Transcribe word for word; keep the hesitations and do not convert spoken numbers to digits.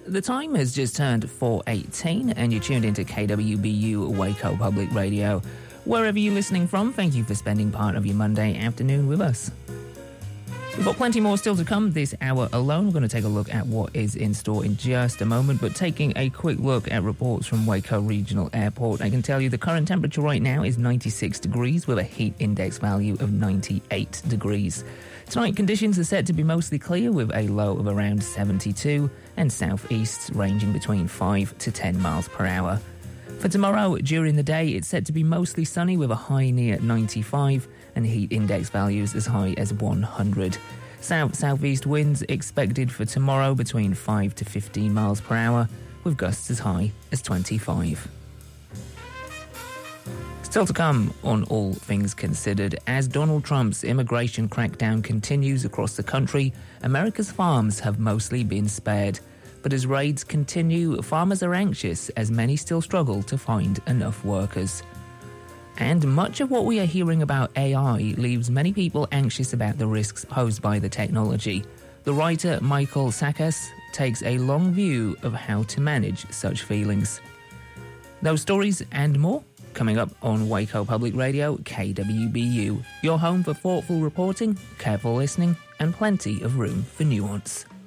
The time has just turned four eighteen and you're tuned into K W B U Waco Public Radio. Wherever you're listening from, thank you for spending part of your Monday afternoon with us. We've got plenty more still to come this hour alone. We're going to take a look at what is in store in just a moment, but taking a quick look at reports from Waco Regional Airport, I can tell you the current temperature right now is ninety-six degrees with a heat index value of ninety-eight degrees. Tonight, conditions are set to be mostly clear with a low of around seventy-two and southeasts ranging between five to ten miles per hour. For tomorrow, during the day, it's set to be mostly sunny with a high near ninety-five and heat index values as high as one hundred. South-southeast winds expected for tomorrow between five to fifteen miles per hour with gusts as high as twenty-five. Still to come on All Things Considered, as Donald Trump's immigration crackdown continues across the country, America's farms have mostly been spared. But as raids continue, farmers are anxious as many still struggle to find enough workers. And much of what we are hearing about A I leaves many people anxious about the risks posed by the technology. The writer Michael Sakas takes a long view of how to manage such feelings. Those stories and more coming up on Waco Public Radio, K W B U, your home for thoughtful reporting, careful listening, and plenty of room for nuance.